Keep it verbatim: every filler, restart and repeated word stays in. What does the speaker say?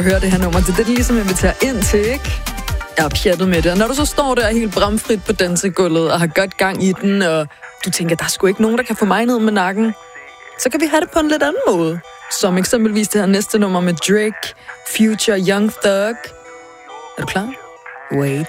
Høre det her nummer, det er det, de ligesom inviterer ind til, ikke? Jeg er pjattet med det. Og når du så står der helt bramfrit på dansegulvet og har godt gang i den, og du tænker, der er sgu ikke nogen, der kan få mig ned med nakken, så kan vi have det på en lidt anden måde. Som eksempelvis det her næste nummer med Drake, Future, Young Thug. Er du klar? Wait.